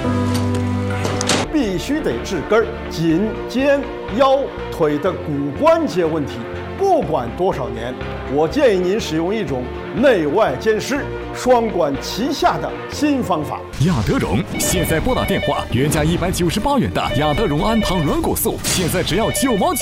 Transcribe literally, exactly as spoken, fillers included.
必须得治根儿，颈、肩、腰、腿的骨关节问题，不管多少年，我建议您使用一种内外兼施、双管齐下的新方法—— 亚德荣。现在拨打电话，原价一百九十八元的亚德荣安糖软骨素，现在只要九毛九。